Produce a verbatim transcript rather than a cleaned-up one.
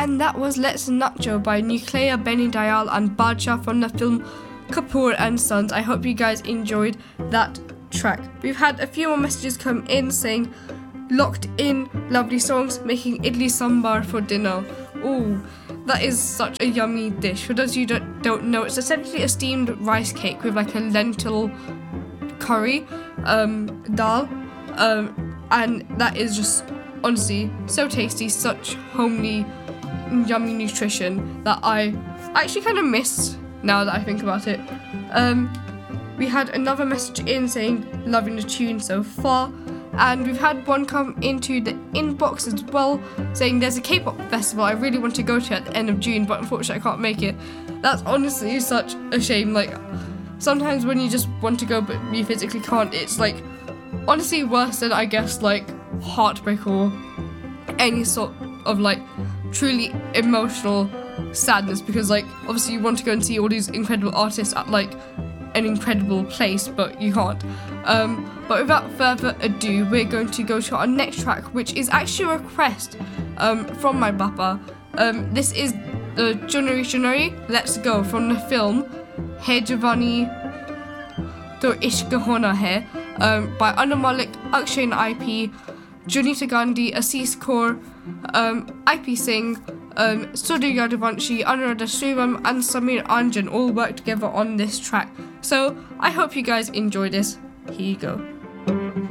And that was Let's Nacho by Nuclear, Benny Dayal and Badshah from the film Kapoor and Sons. I hope you guys enjoyed that track. We've had a few more messages come in saying, locked in, lovely songs, making idli sambar for dinner. Ooh, that is such a yummy dish. For those of you who don't, don't know, it's essentially a steamed rice cake with like a lentil curry, um, dal, um, and that is just honestly so tasty, such homely, yummy nutrition that I actually kind of miss now that I think about it. Um, we had another message in saying loving the tune so far, and we've had one come into the inbox as well saying there's a K-pop festival I really want to go to at the end of June, but unfortunately I can't make it. That's honestly such a shame. Like, sometimes when you just want to go but you physically can't, it's like honestly worse than I guess like heartbreak or any sort of like truly emotional sadness, because like obviously you want to go and see all these incredible artists at like an incredible place, but you can't. Um, but without further ado, we're going to go to our next track, which is actually a request um, from my Bappa. Um, this is the Junari Junari Let's Go from the film Hai Jawani To Ishq Hona Hai um, by Anu Malik, Akshay and I P, Junita Gandhi, Assis Kaur, um, I P Singh, um, Sudhu Yadavanshi, Anuradha Sriram and Samir Anjan all work together on this track. So I hope you guys enjoy this. Here you go.